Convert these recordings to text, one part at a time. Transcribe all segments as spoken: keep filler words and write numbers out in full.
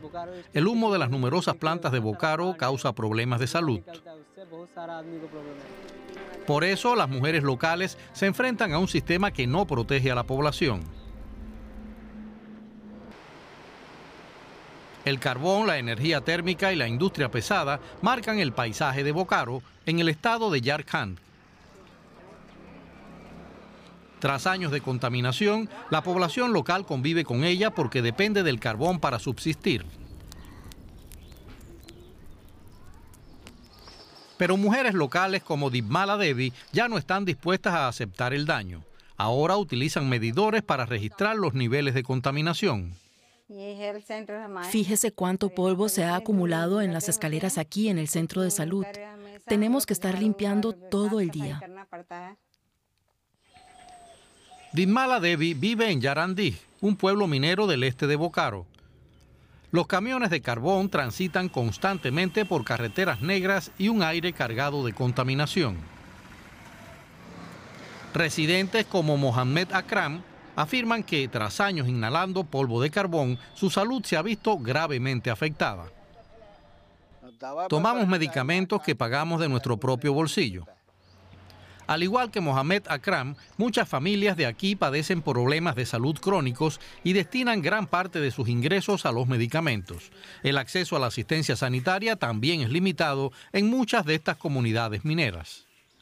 El humo de las numerosas plantas de Bokaro causa problemas de salud. Por eso, las mujeres locales se enfrentan a un sistema que no protege a la población. El carbón, la energía térmica y la industria pesada marcan el paisaje de Bokaro en el estado de Jharkhand. Tras años de contaminación, la población local convive con ella porque depende del carbón para subsistir. Pero mujeres locales como Dibmala Devi ya no están dispuestas a aceptar el daño. Ahora utilizan medidores para registrar los niveles de contaminación. Fíjese cuánto polvo se ha acumulado en las escaleras aquí en el centro de salud. Tenemos que estar limpiando todo el día. Dibmala Devi vive en Yarandih, un pueblo minero del este de Bokaro. Los camiones de carbón transitan constantemente por carreteras negras y un aire cargado de contaminación. Residentes como Mohammed Akram afirman que tras años inhalando polvo de carbón, su salud se ha visto gravemente afectada. Tomamos medicamentos que pagamos de nuestro propio bolsillo. Al igual que Mohammed Akram, muchas familias de aquí padecen problemas de salud crónicos y destinan gran parte de sus ingresos a los medicamentos. El acceso a la asistencia sanitaria también es limitado en muchas de estas comunidades mineras.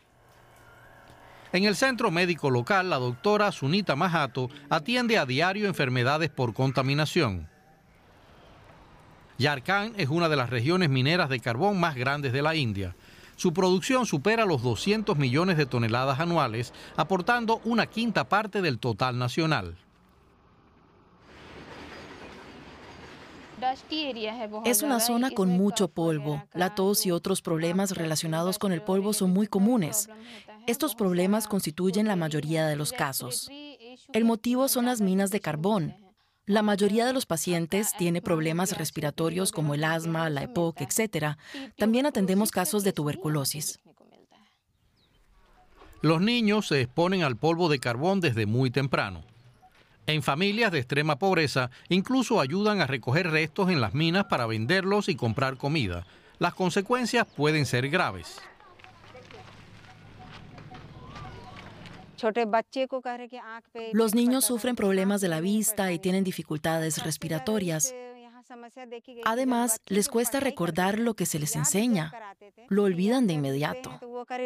En el centro médico local, la doctora Sunita Mahato atiende a diario enfermedades por contaminación. Jharkhand es una de las regiones mineras de carbón más grandes de la India. Su producción supera los doscientos millones de toneladas anuales, aportando una quinta parte del total nacional. Es una zona con mucho polvo. La tos y otros problemas relacionados con el polvo son muy comunes. Estos problemas constituyen la mayoría de los casos. El motivo son las minas de carbón. La mayoría de los pacientes tiene problemas respiratorios como el asma, la EPOC, etcétera. También atendemos casos de tuberculosis. Los niños se exponen al polvo de carbón desde muy temprano. En familias de extrema pobreza, incluso ayudan a recoger restos en las minas para venderlos y comprar comida. Las consecuencias pueden ser graves. Los niños sufren problemas de la vista y tienen dificultades respiratorias. Además, les cuesta recordar lo que se les enseña. Lo olvidan de inmediato.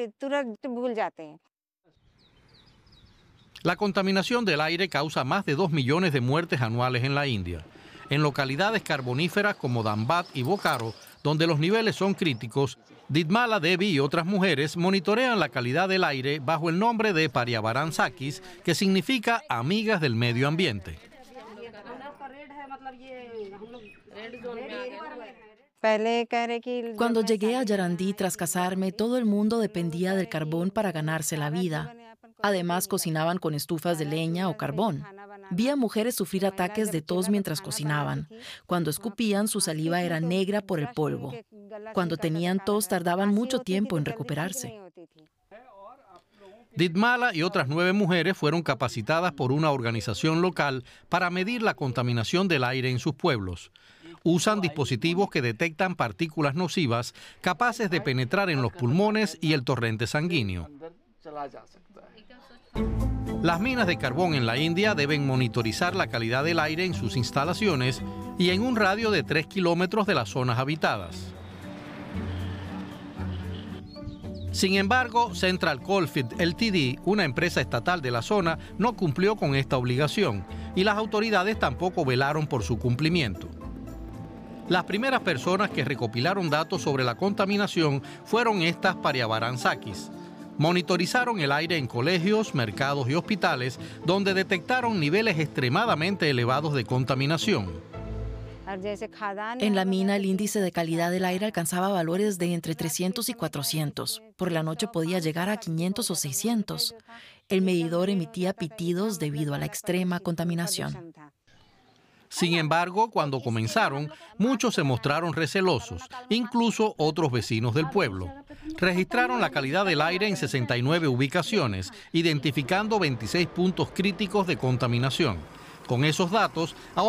La contaminación del aire causa más de dos millones de muertes anuales en la India. En localidades carboníferas como Dhanbad y Bokaro, donde los niveles son críticos, Dibmala Devi y otras mujeres monitorean la calidad del aire bajo el nombre de Paryavaran Sakhis, que significa amigas del medio ambiente. Cuando llegué a Yarandí tras casarme, todo el mundo dependía del carbón para ganarse la vida. Además, cocinaban con estufas de leña o carbón. Vi a mujeres sufrir ataques de tos mientras cocinaban. Cuando escupían, su saliva era negra por el polvo. Cuando tenían tos, tardaban mucho tiempo en recuperarse. Dibmala y otras nueve mujeres fueron capacitadas por una organización local para medir la contaminación del aire en sus pueblos. Usan dispositivos que detectan partículas nocivas capaces de penetrar en los pulmones y el torrente sanguíneo. Las minas de carbón en la India deben monitorizar la calidad del aire en sus instalaciones y en un radio de tres kilómetros de las zonas habitadas. Sin embargo, Central Coalfield Limited, una empresa estatal de la zona, no cumplió con esta obligación y las autoridades tampoco velaron por su cumplimiento. Las primeras personas que recopilaron datos sobre la contaminación fueron estas Paryavaran Sakhis. Monitorizaron el aire en colegios, mercados y hospitales, donde detectaron niveles extremadamente elevados de contaminación. En la mina, el índice de calidad del aire alcanzaba valores de entre trescientos y cuatrocientos. Por la noche podía llegar a quinientos o seiscientos. El medidor emitía pitidos debido a la extrema contaminación. Sin embargo, cuando comenzaron, muchos se mostraron recelosos, incluso otros vecinos del pueblo. Registraron la calidad del aire en sesenta y nueve ubicaciones, identificando veintiséis puntos críticos de contaminación. Con esos datos, ahora